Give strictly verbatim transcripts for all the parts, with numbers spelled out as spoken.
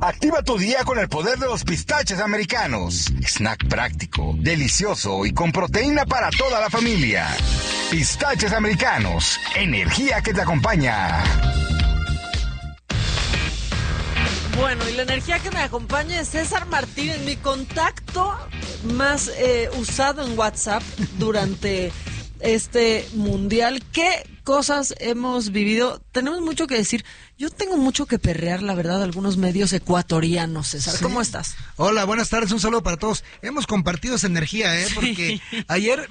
Activa tu día con el poder de los pistaches americanos. Snack práctico, delicioso y con proteína para toda la familia. Pistaches americanos, energía que te acompaña. Bueno, y la energía que me acompaña es César Martínez, mi contacto más eh, usado en WhatsApp durante este mundial. ¿Qué cosas hemos vivido? Tenemos mucho que decir. Yo tengo mucho que perrear, la verdad, algunos medios ecuatorianos. César, sí. ¿Cómo estás? Hola, buenas tardes, un saludo para todos. Hemos compartido esa energía, ¿eh? Porque sí. ayer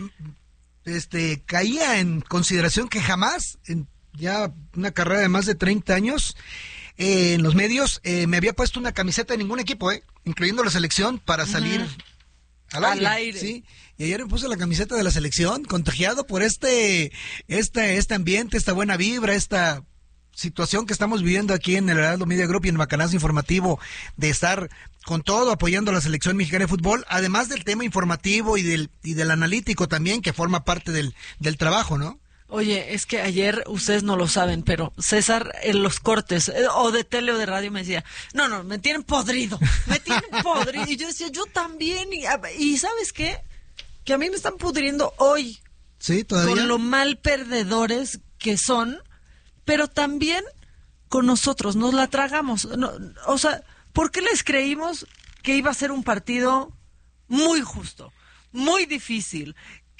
este, caía en consideración que jamás, en ya una carrera de más de treinta años, eh, en los medios, eh, me había puesto una camiseta de ningún equipo, ¿eh? Incluyendo la selección, para salir uh-huh. al, aire, al aire. ¿sí? Y ayer me puse la camiseta de la selección, contagiado por este, este, este ambiente, esta buena vibra, esta situación que estamos viviendo aquí en el Heraldo Media Group y en Macanazo Informativo, de estar con todo apoyando a la selección mexicana de fútbol, además del tema informativo y del, y del analítico también, que forma parte del, del trabajo, ¿no? Oye, es que ayer, ustedes no lo saben, pero César en los cortes, eh, o de tele o de radio, me decía, no, no, me tienen podrido, me tienen podrido. Y yo decía, yo también, y, y ¿sabes qué? Que a mí me están pudriendo hoy. Sí, todavía. Con lo mal perdedores que son, pero también con nosotros, nos la tragamos. No, o sea, ¿por qué les creímos que iba a ser un partido muy justo, muy difícil?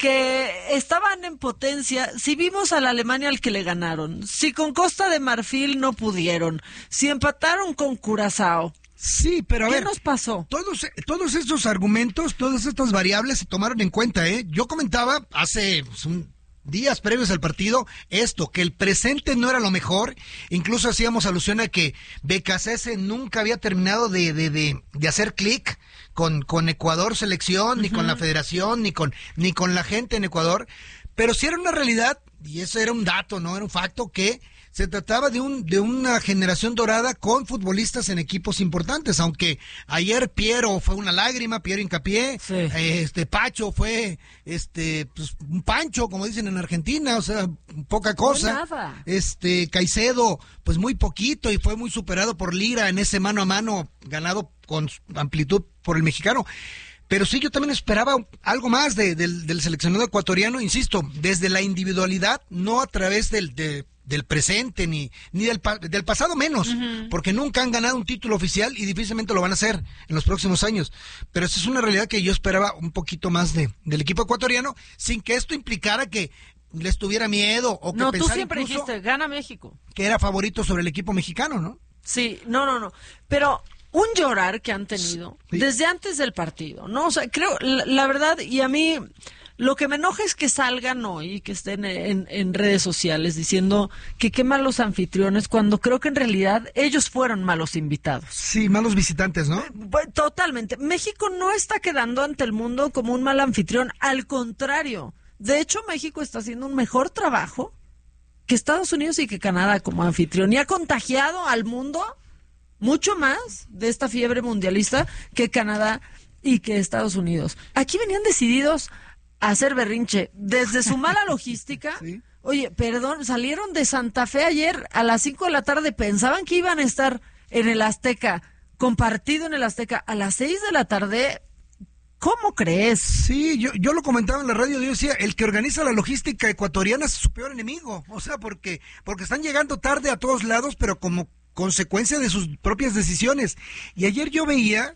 Que estaban en potencia, si vimos a la Alemania al que le ganaron, si con Costa de Marfil no pudieron, si empataron con Curazao. Sí, pero a ¿Qué ver, nos pasó? Todos, todos estos argumentos, todas estas variables se tomaron en cuenta, ¿eh? Yo comentaba hace pues, un, días previos al partido esto, que el presente no era lo mejor, incluso hacíamos alusión a que Becasese nunca había terminado de, de, de, de hacer clic con, con Ecuador selección, uh-huh. ni con la federación, ni con, ni con la gente en Ecuador, pero sí era una realidad, y eso era un dato, ¿no? Era un facto que se trataba de un de una generación dorada con futbolistas en equipos importantes, aunque ayer Piero fue una lágrima, Piero Hincapié, sí. este Pacho fue este pues, un pancho, como dicen en Argentina, o sea, poca cosa. No nada. Este Caicedo, pues muy poquito y fue muy superado por Lira en ese mano a mano ganado con amplitud por el mexicano. Pero sí, yo también esperaba algo más de, del, del seleccionado ecuatoriano, insisto, desde la individualidad, no a través del, de, del presente, ni, ni del, del pasado menos, uh-huh. porque nunca han ganado un título oficial y difícilmente lo van a hacer en los próximos años. Pero esa es una realidad que yo esperaba un poquito más de, del equipo ecuatoriano, sin que esto implicara que les tuviera miedo o que no, pensara tú siempre incluso dijiste, gana México. Que era favorito sobre el equipo mexicano, ¿no? Sí, no, no, no, pero un llorar que han tenido sí. desde antes del partido, ¿no? O sea, creo, la, la verdad, y a mí lo que me enoja es que salgan hoy, que estén en, en redes sociales diciendo que qué malos anfitriones, cuando creo que en realidad ellos fueron malos invitados. Sí, malos visitantes, ¿no? Totalmente. México no está quedando ante el mundo como un mal anfitrión, al contrario. De hecho, México está haciendo un mejor trabajo que Estados Unidos y que Canadá como anfitrión, y ha contagiado al mundo mucho más de esta fiebre mundialista que Canadá y que Estados Unidos. Aquí venían decididos a hacer berrinche desde su mala logística. ¿Sí? Oye, perdón, salieron de Santa Fe ayer a las cinco de la tarde, pensaban que iban a estar en el Azteca, compartido en el Azteca, a las seis de la tarde. ¿Cómo crees? Sí, yo, yo lo comentaba en la radio, yo decía, el que organiza la logística ecuatoriana es su peor enemigo, o sea, porque, porque están llegando tarde a todos lados, pero como consecuencia de sus propias decisiones. Y ayer yo veía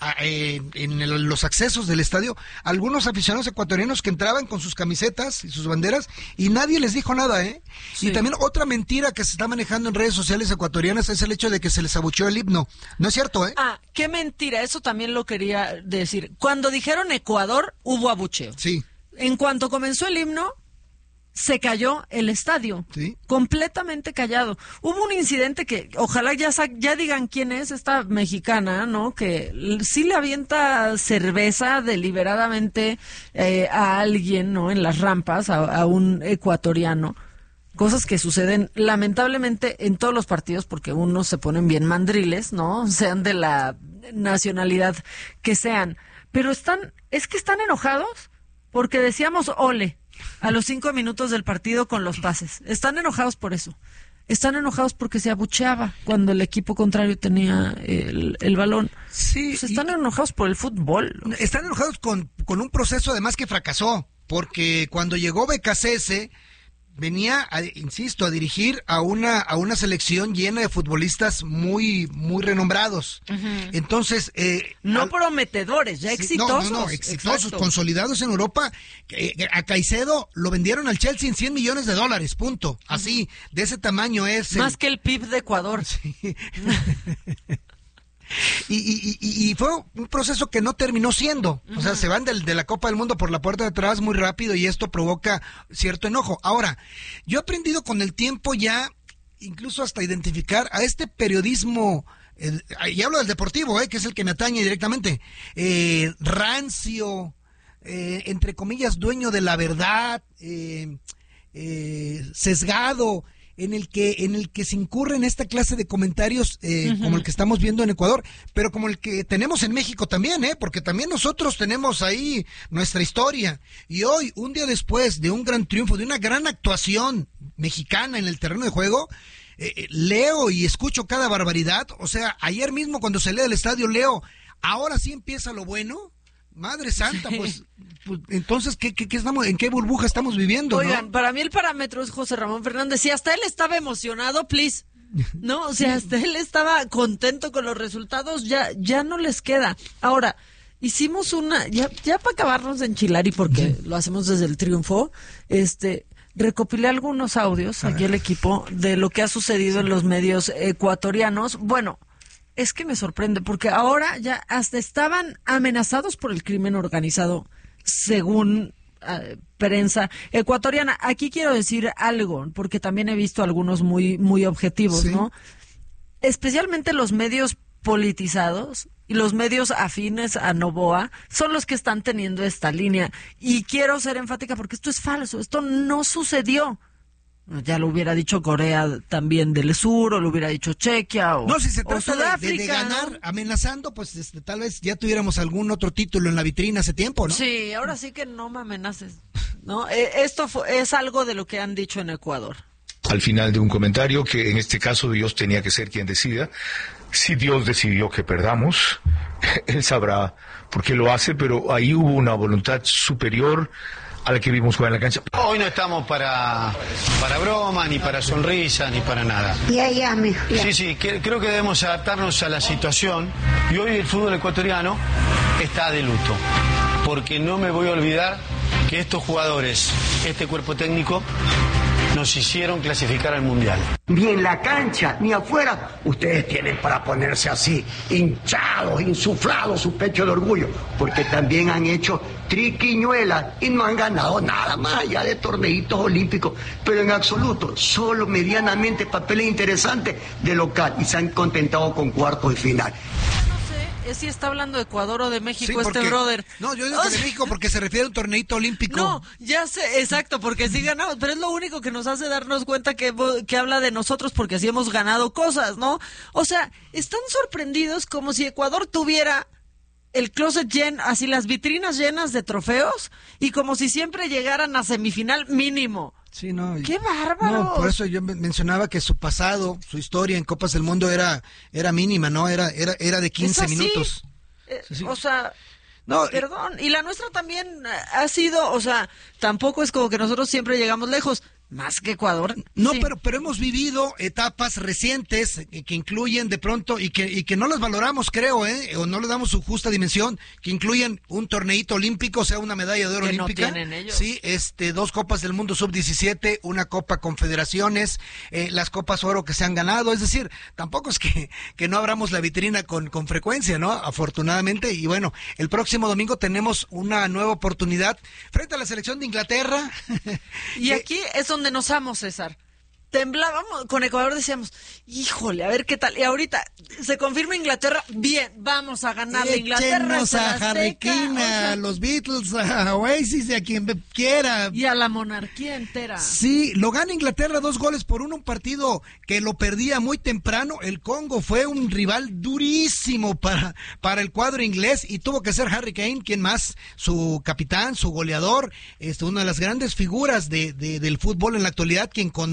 eh, en el, los accesos del estadio algunos aficionados ecuatorianos que entraban con sus camisetas y sus banderas y nadie les dijo nada, ¿eh? Sí. Y también otra mentira que se está manejando en redes sociales ecuatorianas es el hecho de que se les abucheó el himno. No es cierto, ¿eh? Ah, qué mentira, eso también lo quería decir. Cuando dijeron Ecuador, hubo abucheo. Sí. En cuanto comenzó el himno, se cayó el estadio, ¿sí? Completamente callado. Hubo un incidente que, ojalá ya ya digan quién es esta mexicana, ¿no? Que sí le avienta cerveza deliberadamente eh, a alguien, ¿no? En las rampas, a, a un ecuatoriano. Cosas que suceden lamentablemente en todos los partidos porque unos se ponen bien mandriles, ¿no? Sean de la nacionalidad que sean. Pero están, es que están enojados porque decíamos ole a los cinco minutos del partido con los pases. Están enojados por eso. están enojados porque se abucheaba cuando el equipo contrario tenía el, el balón. Sí. Pues están y... enojados por el fútbol. Están enojados con, con un proceso además que fracasó, porque cuando llegó B K C S venía, a, insisto, a dirigir a una a una selección llena de futbolistas muy muy renombrados. Uh-huh. Entonces, eh, no al, prometedores, ya sí, exitosos. No, no, no, exitosos, exacto. Consolidados en Europa. Eh, a Caicedo lo vendieron al Chelsea en cien millones de dólares, punto. Así, uh-huh. de ese tamaño es. Más el... que el P I B de Ecuador. Sí. Y, y, y, y fue un proceso que no terminó siendo, uh-huh. o sea, se van del, de la Copa del Mundo por la puerta de atrás muy rápido y esto provoca cierto enojo. Ahora, yo he aprendido con el tiempo ya, incluso hasta identificar a este periodismo, eh, y hablo del deportivo, eh, que es el que me atañe directamente, eh, rancio, eh, entre comillas, dueño de la verdad, eh, eh, sesgado, en el que en el que se incurre en esta clase de comentarios eh, uh-huh. como el que estamos viendo en Ecuador, pero como el que tenemos en México también, eh, porque también nosotros tenemos ahí nuestra historia. Y hoy, un día después de un gran triunfo, de una gran actuación mexicana en el terreno de juego, eh, leo y escucho cada barbaridad. O sea, ayer mismo cuando salí del estadio leo, ahora sí empieza lo bueno. Madre santa, pues, pues entonces, ¿qué, qué, qué estamos, ¿en qué burbuja estamos viviendo? Oigan, ¿no? Para mí el parámetro es José Ramón Fernández. Si hasta él estaba emocionado, please. No, o sea, hasta él estaba contento con los resultados, ya, ya no les queda. Ahora, hicimos una, ya, ya para acabarnos de enchilar y porque lo hacemos desde el triunfo, este, recopilé algunos audios, aquí el equipo, de lo que ha sucedido en los medios ecuatorianos. Bueno, es que me sorprende, porque ahora ya hasta estaban amenazados por el crimen organizado, según uh, prensa ecuatoriana. Aquí quiero decir algo, porque también he visto algunos muy, muy objetivos, sí. ¿no? Especialmente los medios politizados y los medios afines a Noboa son los que están teniendo esta línea. Y quiero ser enfática porque esto es falso, esto no sucedió. Ya lo hubiera dicho Corea también del Sur, o lo hubiera dicho Chequia, o no, si se trata Sudáfrica, de, de, de ganar, ¿no? amenazando, pues este, tal vez ya tuviéramos algún otro título en la vitrina hace tiempo, ¿no? Sí, ahora sí que no me amenaces, ¿no? Eh, esto fue, es algo de lo que han dicho en Ecuador. Al final de un comentario que en este caso Dios tenía que ser quien decida. Si Dios decidió que perdamos, Él sabrá por qué lo hace, pero ahí hubo una voluntad superior a la que vimos jugar en la cancha. Hoy no estamos para, para broma, ni para sonrisas, ni para nada. Ya, ya, mijo. Ya. Sí, sí, que, creo que debemos adaptarnos a la situación. Y hoy el fútbol ecuatoriano está de luto. Porque no me voy a olvidar que estos jugadores, este cuerpo técnico, nos hicieron clasificar al Mundial. Ni en la cancha, ni afuera, ustedes tienen para ponerse así, hinchados, insuflados su pecho de orgullo, porque también han hecho triquiñuelas y no han ganado nada más allá de torneitos olímpicos, pero en absoluto, solo medianamente papeles interesantes de local y se han contentado con cuartos de final. Si está hablando de Ecuador o de México, sí, porque, este brother. No, yo digo que de México porque se refiere a un torneito olímpico. No, ya sé, exacto, porque sí ganamos, pero es lo único que nos hace darnos cuenta que, que habla de nosotros porque así hemos ganado cosas, ¿no? O sea, están sorprendidos como si Ecuador tuviera el closet lleno, así las vitrinas llenas de trofeos y como si siempre llegaran a semifinal mínimo. Sí, no. ¡Qué bárbaro! No, por eso yo mencionaba que su pasado, su historia en Copas del Mundo era era mínima, ¿no? Era era era de quince minutos. Eh, sí, sí. O sea, no, perdón. Y la nuestra también ha sido, o sea, tampoco es como que nosotros siempre llegamos lejos. Más que Ecuador. No, sí. pero pero hemos vivido etapas recientes que, que incluyen de pronto y que y que no las valoramos, creo, eh, o no le damos su justa dimensión, que incluyen un torneito olímpico, o sea, una medalla de oro que olímpica. No tienen ellos. Sí, este, dos copas del mundo sub diecisiete, una copa confederaciones, eh, las copas oro que se han ganado, es decir, tampoco es que que no abramos la vitrina con con frecuencia, ¿no? Afortunadamente, y bueno, el próximo domingo tenemos una nueva oportunidad frente a la selección de Inglaterra. Y aquí es donde nos amo, César. Temblábamos, con Ecuador decíamos, híjole, a ver qué tal. Y ahorita se confirma Inglaterra, bien, vamos a ganar a Inglaterra. Échenos a Harry Kane, o sea, a los Beatles, a Oasis, a quien quiera. Y a la monarquía entera. Sí, lo gana Inglaterra dos goles por uno, un partido que lo perdía muy temprano. El Congo fue un rival durísimo para, para el cuadro inglés y tuvo que ser Harry Kane, quien más, su capitán, su goleador, este, una de las grandes figuras de, de, del fútbol en la actualidad, quien con dos anotaciones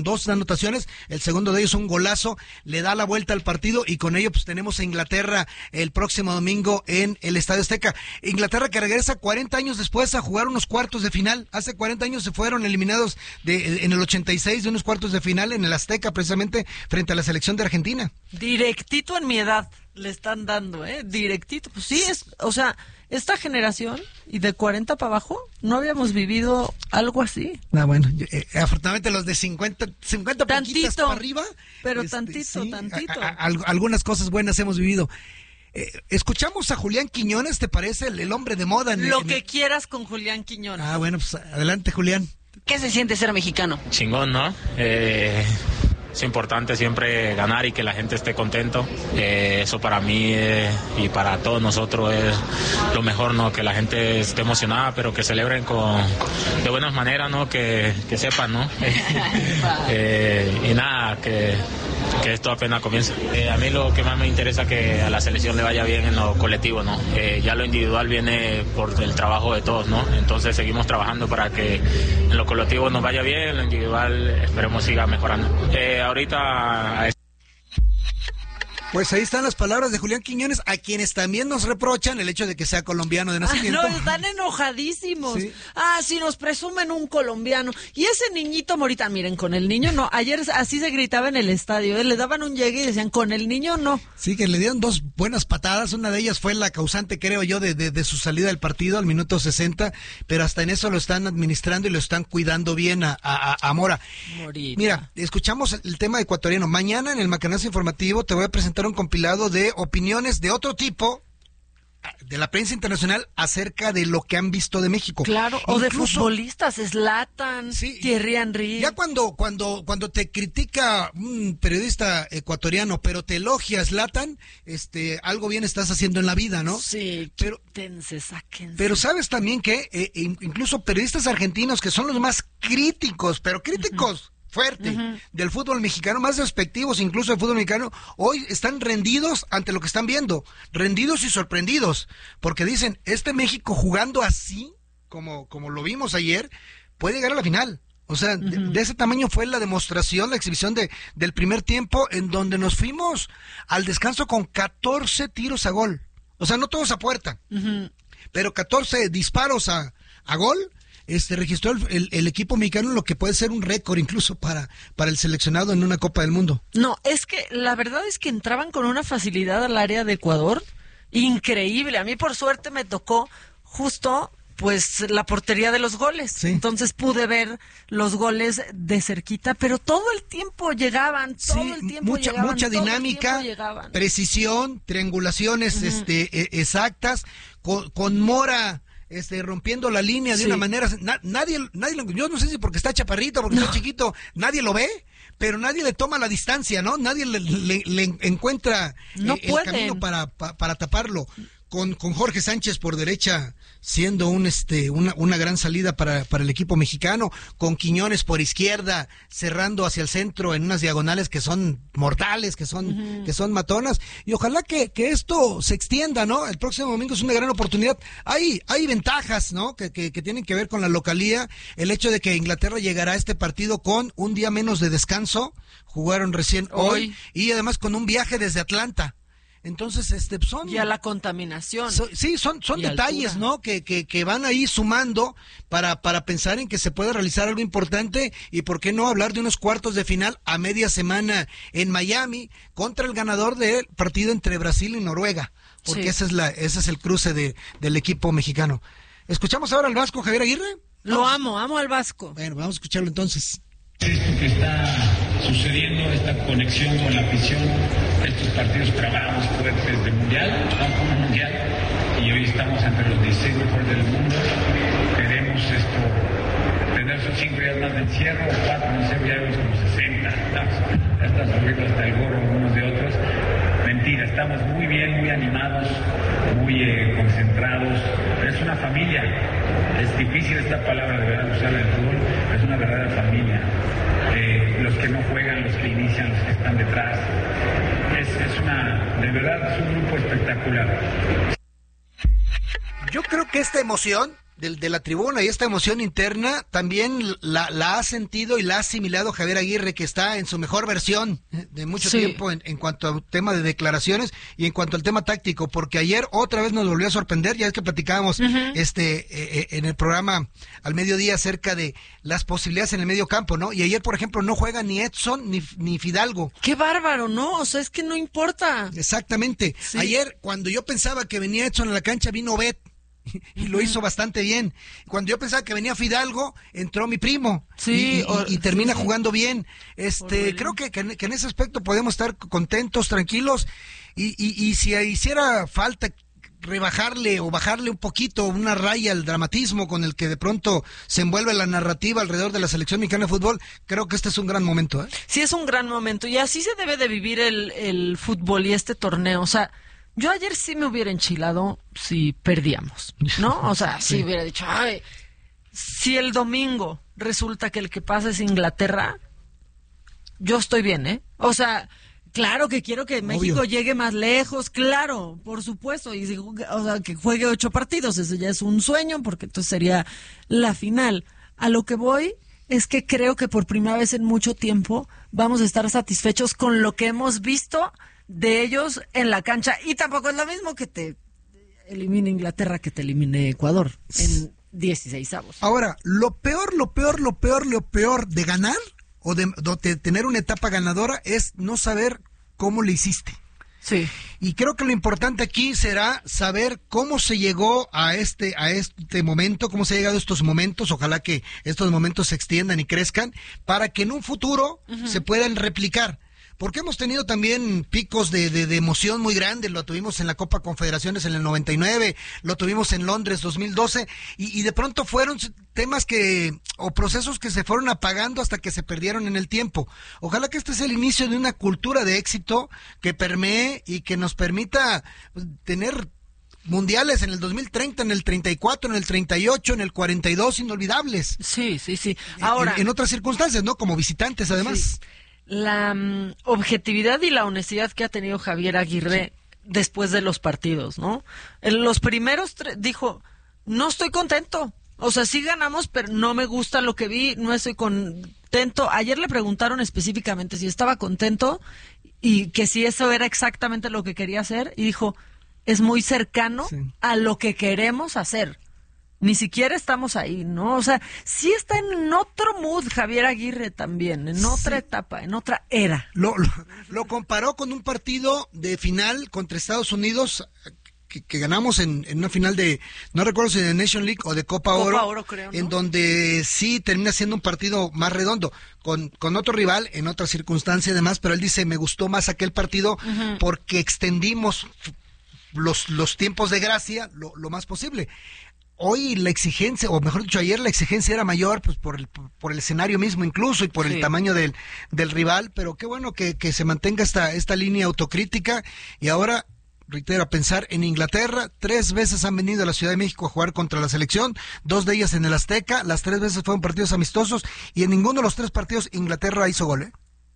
anotaciones, el segundo de ellos un golazo, le da la vuelta al partido y con ello pues tenemos a Inglaterra el próximo domingo en el Estadio Azteca. Inglaterra que regresa cuarenta años después a jugar unos cuartos de final. Hace cuarenta años se fueron eliminados de, en el ochenta y seis de unos cuartos de final en el Azteca, precisamente frente a la selección de Argentina. Directito en mi edad le están dando, ¿eh? Directito. Pues sí, es, o sea, esta generación y de cuarenta para abajo no habíamos vivido algo así. Ah, bueno, eh, afortunadamente los de cincuenta, cincuenta poquitas para arriba. Pero este, tantito, sí, tantito. A, a, a, algunas cosas buenas hemos vivido. Eh, escuchamos a Julián Quiñones, ¿te parece el, el hombre de moda? En, Lo en... que quieras con Julián Quiñones. Ah, bueno, pues adelante, Julián. ¿Qué se siente ser mexicano? Chingón, ¿no? Eh... Es importante siempre ganar y que la gente esté contento. Eh, eso para mí eh, y para todos nosotros es lo mejor, ¿no? Que la gente esté emocionada, pero que celebren con de buenas maneras, ¿no? Que, que sepan, ¿no? eh, y nada, que, que esto apenas comienza. Eh, a mí lo que más me interesa es que a la selección le vaya bien en lo colectivo, ¿no? Eh, ya lo individual viene por el trabajo de todos, ¿no? Entonces seguimos trabajando para que en lo colectivo nos vaya bien, en lo individual esperemos siga mejorando. Eh, ahorita... Pues ahí están las palabras de Julián Quiñones, a quienes también nos reprochan el hecho de que sea colombiano de nacimiento. Ah, no, están enojadísimos. Sí. Ah, si nos presumen un colombiano. Y ese niñito Morita, miren, con el niño no. Ayer así se gritaba en el estadio, ¿eh? Le daban un llegue y decían, con el niño no. Sí, que le dieron dos buenas patadas. Una de ellas fue la causante, creo yo, de, de, de su salida del partido al minuto sesenta. Pero hasta en eso lo están administrando y lo están cuidando bien a, a, a Mora. Morita. Mira, escuchamos el tema ecuatoriano. Mañana en el Macanazo Informativo te voy a presentar un compilado de opiniones de otro tipo de la prensa internacional acerca de lo que han visto de México. Claro, Incluso, o de futbolistas, Zlatan, sí, Thierry Henry. Ya cuando cuando cuando te critica un periodista ecuatoriano, pero te elogia a Zlatan, este, algo bien estás haciendo en la vida, ¿no? Sí, pero quítense, sáquense. Pero sabes también que eh, incluso periodistas argentinos que son los más críticos, pero críticos, uh-huh. fuerte, uh-huh. del fútbol mexicano, más despectivos incluso del fútbol mexicano, hoy están rendidos ante lo que están viendo, rendidos y sorprendidos, porque dicen, este México jugando así, como, como lo vimos ayer, puede llegar a la final. O sea, uh-huh. de, de ese tamaño fue la demostración, la exhibición de, del primer tiempo, en donde nos fuimos al descanso con catorce tiros a gol. O sea, no todos a puerta, uh-huh. pero catorce disparos a, a gol. Este registró el, el, el equipo mexicano, lo que puede ser un récord incluso para, para el seleccionado en una Copa del Mundo. No, es que la verdad es que entraban con una facilidad al área de Ecuador increíble. A mí por suerte me tocó justo pues la portería de los goles. Sí. Entonces pude ver los goles de cerquita, pero todo el tiempo llegaban, todo sí, el tiempo mucha, llegaban. Mucha dinámica, precisión, triangulaciones uh-huh. este, exactas, con, con Mora este rompiendo la línea de sí. una manera, na, nadie, nadie, yo no sé si porque está chaparrito, porque no. está chiquito, nadie lo ve, pero nadie le toma la distancia, ¿no? Nadie le, le, le encuentra no eh, el camino para, para, para taparlo. Con, con Jorge Sánchez por derecha siendo un este una, una gran salida para, para el equipo mexicano, con Quiñones por izquierda cerrando hacia el centro en unas diagonales que son mortales, que son uh-huh. que son matonas, y ojalá que, que esto se extienda, ¿no? El próximo domingo es una gran oportunidad. Hay hay ventajas, ¿no? Que, que, que tienen que ver con la localía, el hecho de que Inglaterra llegará a este partido con un día menos de descanso, jugaron recién hoy, hoy y además con un viaje desde Atlanta. Entonces, este, son... Y a la contaminación. So, sí, son, son detalles, altura. ¿no? Que, que, que van ahí sumando para, para pensar en que se puede realizar algo importante y por qué no hablar de unos cuartos de final a media semana en Miami contra el ganador del partido entre Brasil y Noruega. Porque sí. esa es la, ese es el cruce de, del equipo mexicano. ¿Escuchamos ahora al Vasco Javier Aguirre? Lo vamos. amo, amo al Vasco. Bueno, vamos a escucharlo entonces. Esto que está sucediendo, esta conexión con la afición, estos partidos trabados fuertes de mundial, vamos como mundial, y hoy estamos entre los dieciséis mejores del mundo. Queremos esto, tener sus cinco días más de encierro, cuatro, no sé, ya vemos como sesenta, estamos, ya estamos subiendo hasta el gorro unos de otros. Mentira, estamos muy bien, muy animados, muy eh, concentrados, es una familia. Es difícil esta palabra de verdad usarla en el fútbol, es una verdadera familia. Eh, los que no juegan, los que inician, los que están detrás. Es, es una, de verdad, es un grupo espectacular. Yo creo que esta emoción de, de la tribuna y esta emoción interna también la, la ha sentido y la ha asimilado Javier Aguirre, que está en su mejor versión de mucho sí. tiempo en, en cuanto al tema de declaraciones y en cuanto al tema táctico, porque ayer otra vez nos volvió a sorprender, ya es que platicábamos uh-huh. este eh, en el programa al mediodía acerca de las posibilidades en el medio campo, ¿no? Y ayer, por ejemplo, no juega ni Edson ni, ni Fidalgo. ¡Qué bárbaro!, ¿no? O sea, es que no importa. Exactamente. Sí. Ayer, cuando yo pensaba que venía Edson a la cancha, vino Bet. Y lo hizo bastante bien. Cuando yo pensaba que venía Fidalgo, entró mi primo. Sí, y, y, y termina sí, jugando bien. Este, creo que, que, que en ese aspecto podemos estar contentos, tranquilos. Y, y, y si hiciera falta rebajarle o bajarle un poquito, una raya al dramatismo con el que de pronto se envuelve la narrativa alrededor de la selección mexicana de fútbol, creo que este es un gran momento, ¿eh? Sí, es un gran momento. Y así se debe de vivir el, el fútbol y este torneo. O sea, yo ayer sí me hubiera enchilado si perdíamos, ¿no? O sea, sí, sí hubiera dicho, ay, si el domingo resulta que el que pasa es Inglaterra, yo estoy bien, ¿eh? O sea, claro que quiero que México Obvio. llegue más lejos, claro, por supuesto, y o sea, que juegue ocho partidos, eso ya es un sueño, porque entonces sería la final. A lo que voy es que creo que por primera vez en mucho tiempo vamos a estar satisfechos con lo que hemos visto de ellos en la cancha, y tampoco es lo mismo que te elimine Inglaterra que te elimine Ecuador en dieciseisavos. Ahora, lo peor, lo peor, lo peor, lo peor de ganar o de, de tener una etapa ganadora es no saber cómo le hiciste. Sí. Y creo que lo importante aquí será saber cómo se llegó a este a este momento, cómo se ha llegado a estos momentos. Ojalá que estos momentos se extiendan y crezcan para que en un futuro uh-huh. se puedan replicar. Porque hemos tenido también picos de, de, de emoción muy grandes, lo tuvimos en la Copa Confederaciones en el noventa y nueve, lo tuvimos en Londres dos mil doce, y, y de pronto fueron temas que, o procesos que se fueron apagando hasta que se perdieron en el tiempo. Ojalá que este sea el inicio de una cultura de éxito que permee y que nos permita pues, tener mundiales en el dos mil treinta, en el treinta y cuatro, en el treinta y ocho, en el cuarenta y dos, inolvidables. Sí, sí, sí. Ahora, en, en otras circunstancias, ¿no? Como visitantes, además. Sí. La um, objetividad y la honestidad que ha tenido Javier Aguirre sí. después de los partidos, ¿no? En los primeros tre- dijo, no estoy contento, o sea, sí ganamos, pero no me gusta lo que vi, no estoy contento. Ayer le preguntaron específicamente si estaba contento y que si eso era exactamente lo que quería hacer, y dijo, es muy cercano sí. a lo que queremos hacer. Ni siquiera estamos ahí, ¿no? O sea, sí está en otro mood Javier Aguirre también, en otra sí. etapa, en otra era. Lo, lo, lo comparó con un partido de final contra Estados Unidos que, que ganamos en, en una final de, no recuerdo si de Nation League o de Copa, Copa Oro, Oro creo, ¿no? En donde sí termina siendo un partido más redondo, con, con otro rival, en otra circunstancia además, pero él dice, me gustó más aquel partido uh-huh. porque extendimos los, los tiempos de gracia lo, lo más posible. Hoy la exigencia, o mejor dicho, ayer la exigencia era mayor, pues por el, por el escenario mismo incluso y por sí. el tamaño del, del rival, pero qué bueno que, que se mantenga esta, esta línea autocrítica. Y ahora, reitero, a pensar en Inglaterra. Tres veces han venido a la Ciudad de México a jugar contra la selección, dos de ellas en el Azteca, las tres veces fueron partidos amistosos y en ninguno de los tres partidos Inglaterra hizo gol, ¿eh?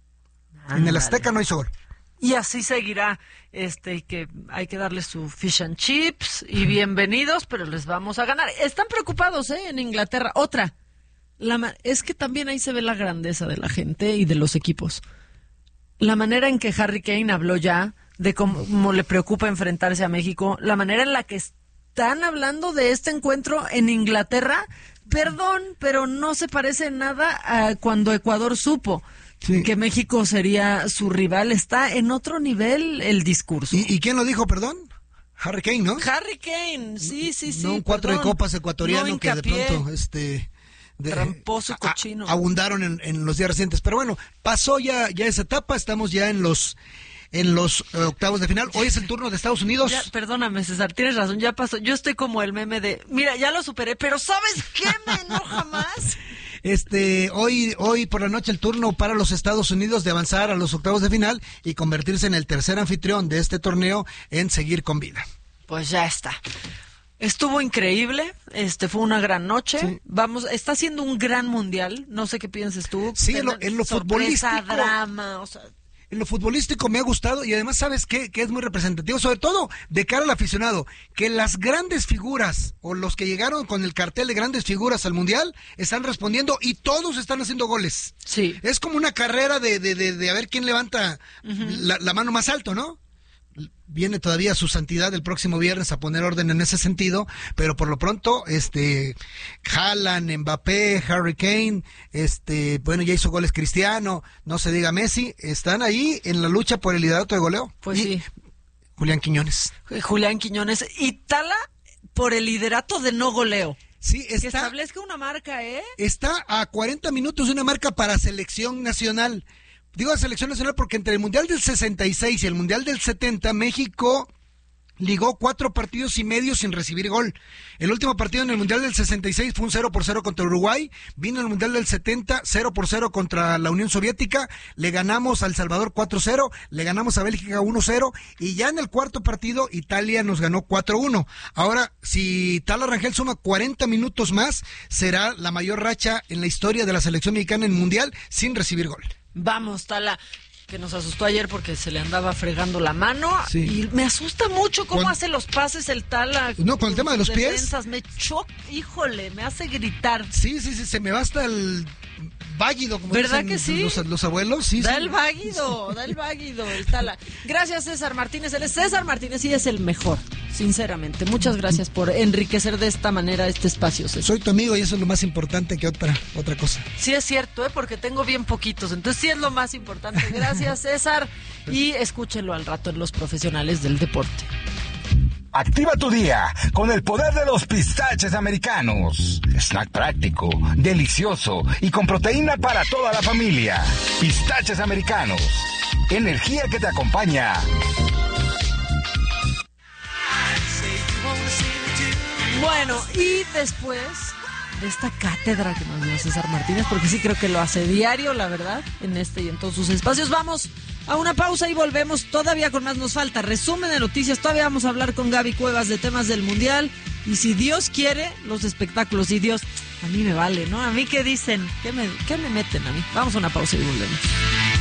En el Azteca no hizo gol. Y así seguirá, este, que hay que darles su fish and chips y bienvenidos, pero les vamos a ganar. Están preocupados, ¿eh? En Inglaterra. Otra, la, es que también ahí se ve la grandeza de la gente y de los equipos. La manera en que Harry Kane habló ya de cómo, cómo le preocupa enfrentarse a México, la manera en la que están hablando de este encuentro en Inglaterra, perdón, pero no se parece en nada a cuando Ecuador supo. Sí. Que México sería su rival. Está en otro nivel el discurso. ¿Y, y quién lo dijo, perdón? Harry Kane, ¿no? Harry Kane, sí, sí, sí. No un cuatro perdón. de copas ecuatoriano no que de pronto este de, tramposo cochino a, abundaron en, en los días recientes. Pero bueno, pasó ya ya esa etapa, estamos ya en los en los eh, octavos de final. Hoy es el turno de Estados Unidos. Ya, perdóname, César, tienes razón, ya pasó. Yo estoy como el meme de, mira, ya lo superé, pero ¿sabes qué me enoja más? Este, hoy, hoy por la noche el turno para los Estados Unidos de avanzar a los octavos de final y convertirse en el tercer anfitrión de este torneo en seguir con vida. Pues ya está. Estuvo increíble, este fue una gran noche. Sí. Vamos, está siendo un gran mundial, no sé qué piensas tú. Sí, en lo, en lo sorpresa, futbolístico. Drama, o sea, en lo futbolístico me ha gustado y además sabes qué, que es muy representativo, sobre todo de cara al aficionado, que las grandes figuras o los que llegaron con el cartel de grandes figuras al Mundial están respondiendo y todos están haciendo goles. Sí. Es como una carrera de, de, de, de a ver quién levanta uh-huh. la, la mano más alto, ¿no? Viene todavía su santidad el próximo viernes a poner orden en ese sentido, pero por lo pronto, este, Haaland, Mbappé, Harry Kane, este, bueno, ya hizo goles Cristiano, no se diga Messi, están ahí en la lucha por el liderato de goleo. Pues y sí. Julián Quiñones. Julián Quiñones y Tala por el liderato de no goleo. Sí, está, que establezca una marca, ¿eh? Está a cuarenta minutos de una marca para selección nacional. Digo la selección nacional porque entre el Mundial del sesenta y seis y el Mundial del setenta, México ligó cuatro partidos y medio sin recibir gol. El último partido en el Mundial del sesenta y seis fue un cero por cero contra Uruguay. Vino el Mundial del setenta, cero por cero contra la Unión Soviética. Le ganamos a El Salvador cuatro cero, le ganamos a Bélgica uno cero y ya en el cuarto partido Italia nos ganó cuatro uno. Ahora, si Tala Rangel suma cuarenta minutos más, será la mayor racha en la historia de la selección mexicana en Mundial sin recibir gol. Vamos, Tala, que nos asustó ayer porque se le andaba fregando la mano. Sí. Y me asusta mucho cómo ¿Con... hace los pases el Tala. No, con el tema de los defensas, pies. Me choca, híjole, me hace gritar. Sí, sí, sí, se me va hasta el váguido, como ¿verdad dicen que sí? los, los abuelos. Sí, da sí. el váguido, da el váguido, el Tala. Gracias, César Martínez. Él es César Martínez y es el mejor, sinceramente. Muchas gracias por enriquecer de esta manera este espacio, César. Soy tu amigo y eso es lo más importante que otra, otra cosa. Sí es cierto, ¿eh? Porque tengo bien poquitos, entonces sí es lo más importante. Gracias, César. Y escúchenlo al rato en Los Profesionales del Deporte. Activa tu día con el poder de los pistaches americanos. Snack práctico, delicioso y con proteína para toda la familia. Pistaches americanos. Energía que te acompaña. Bueno, y después de esta cátedra que nos dio César Martínez, porque sí creo que lo hace diario, la verdad, en este y en todos sus espacios, vamos a una pausa y volvemos todavía con más. Nos falta resumen de noticias, todavía vamos a hablar con Gaby Cuevas de temas del Mundial y si Dios quiere, los espectáculos. Y Dios, a mí me vale, ¿no? A mí qué dicen, qué me, qué me meten a mí. Vamos a una pausa y volvemos.